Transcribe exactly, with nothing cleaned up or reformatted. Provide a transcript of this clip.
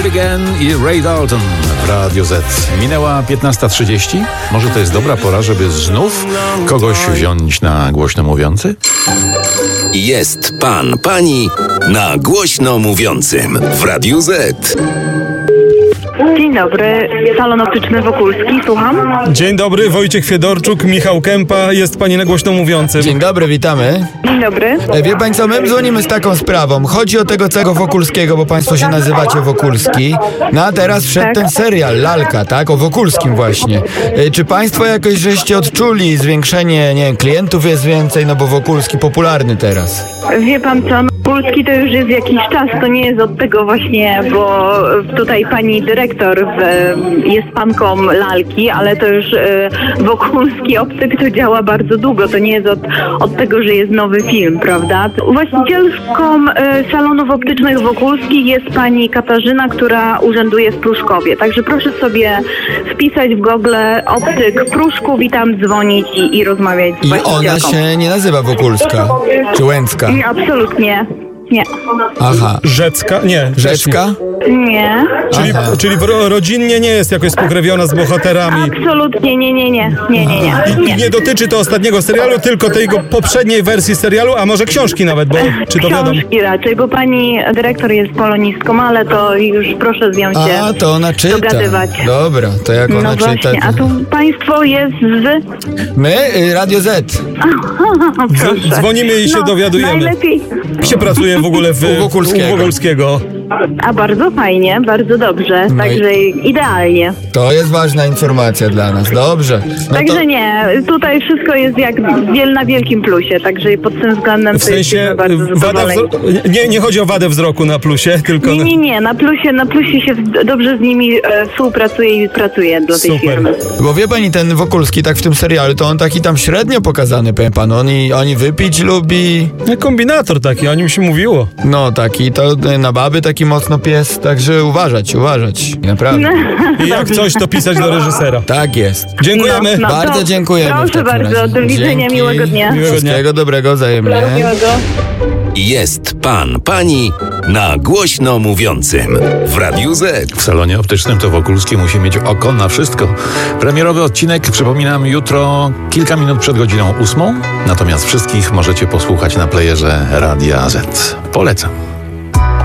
It Again i Ray Dalton w Radio Z. Minęła piętnasta trzydzieści. Może to jest dobra pora, żeby znów kogoś wziąć na głośno mówiący? Jest pan, pani na głośno mówiącym w Radiu Z. Dzień dobry, salon optyczny Wokulski, słucham. Dzień dobry, Wojciech Fiedorczuk, Michał Kępa, jest pani na głośno mówiącym. Dzień dobry, witamy. Dzień dobry. E, Wie pani co, my dzwonimy z taką sprawą. Chodzi o tego całego Wokulskiego, bo państwo się nazywacie Wokulski. No a teraz wszedł Tak. ten serial, Lalka, tak? O Wokulskim właśnie. E, Czy państwo jakoś żeście odczuli zwiększenie, nie wiem, klientów jest więcej, no bo Wokulski popularny teraz. Wie pan co, no, Wokulski to już jest jakiś czas, to nie jest od tego właśnie, bo tutaj pani dyrektor w, jest panką Lalki, ale to już e, Wokulski optyk to działa bardzo długo, to nie jest od, od tego, że jest nowy film, prawda? Właścicielką e, salonów optycznych Wokulski jest pani Katarzyna, która urzęduje w Pruszkowie, także proszę sobie wpisać w Google optyk Pruszków i tam dzwonić i, i rozmawiać z I właścicielką. ona się nie nazywa Wokulska, czy Łęcka. Nie, absolutnie. Nie. Aha. Rzecka? Nie. też Rzeczka? Nie. Czyli, Aha. czyli w ro, rodzinnie nie jest jakoś spokrewniona z bohaterami. Absolutnie nie, nie, nie. Nie, nie, nie. I nie. nie dotyczy to ostatniego serialu, tylko tej jego poprzedniej wersji serialu, a może książki nawet, bo czy to wiadomo? Książki raczej, bo pani dyrektor jest polonistką, ale to już proszę z nią się A, to ona czyta. dogadywać. Dobra, to jak ona No czyta... właśnie, to- a tu państwo jest z... My? y, Radio Z. Proszę. dzwonimy i się no, dowiadujemy. Najlepiej. Jak się pracuje w ogóle w, U Wokulskiego. u Wokulskiego? A bardzo fajnie, bardzo dobrze, No i- także idealnie. To jest ważna informacja dla nas. Dobrze. No Także to... nie, tutaj wszystko jest jak wiel na wielkim plusie, także pod tym względem W to sensie jesteśmy bardzo wada zadowoleni. wzro- nie, nie chodzi o wadę wzroku na plusie, tylko Nie, na... nie, nie, na plusie, na plusie się w- dobrze z nimi e, współpracuje i pracuje dla tej Super. firmy. Bo wie pani, ten Wokulski tak w tym serialu, to on taki tam średnio pokazany, powiem pan. On i, oni wypić lubi, Nie, kombinator taki, o nim się mówiło. no taki, to y, na baby taki mocno pies, także uważać, uważać, naprawdę. I jak coś, to pisać do reżysera. Tak jest. Dziękujemy. No, no. Bardzo to dziękujemy. w proszę takim bardzo, razie. do widzenia, Dzięki. miłego dnia. Miłego dnia. Wszystkiego dobrego wzajemnie. Miłego. Jest pan, pani na głośno mówiącym w Radiu Z. W salonie optycznym to Wokulski musi mieć oko na wszystko. Premierowy odcinek, przypominam, jutro kilka minut przed godziną ósmą. Natomiast wszystkich możecie posłuchać na playerze Radia Z. Polecam.